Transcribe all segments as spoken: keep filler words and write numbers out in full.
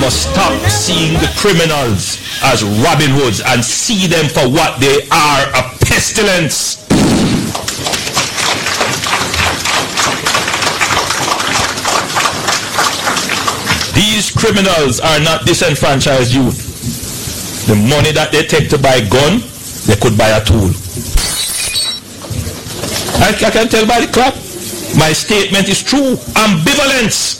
must stop seeing the criminals as Robin Hoods and see them for what they are, a pestilence. These criminals are not disenfranchised youth. The money that they take to buy a gun, they could buy a tool. I, I can tell by the clock. My statement is true. Ambivalence.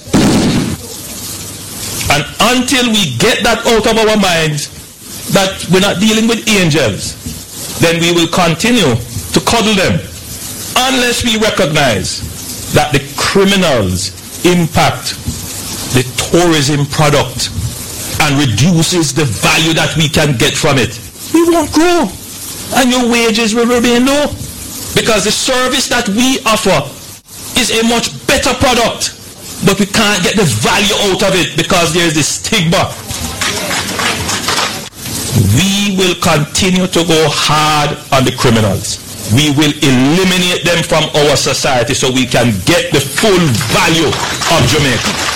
And until we get that out of our minds, that we're not dealing with angels, then we will continue to cuddle them. Unless we recognize that the criminals impact the tourism product and reduces the value that we can get from it, we won't grow. And your wages will remain low. Because the service that we offer is a much better product, but we can't get the value out of it because there's this stigma. We will continue to go hard on the criminals. We will eliminate them from our society so we can get the full value of Jamaica.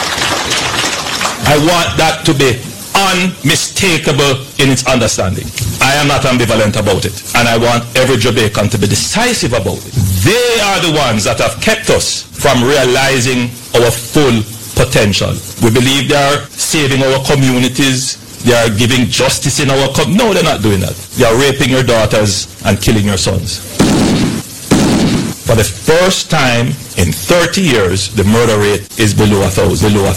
I want that to be unmistakable in its understanding. I am not ambivalent about it, and I want every Jamaican to be decisive about it. They are the ones that have kept us from realizing our full potential. We believe they are saving our communities, they are giving justice in our com- No, they're not doing that. They are raping your daughters and killing your sons. For the first time in thirty years, the murder rate is below a thousand. Below a